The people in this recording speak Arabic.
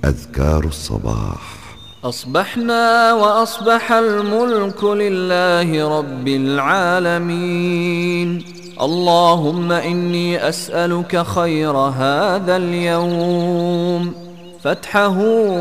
أذكار الصباح. أصبحنا وأصبح الملك لله رب العالمين. اللهم إني أسألك خير هذا اليوم، فتحه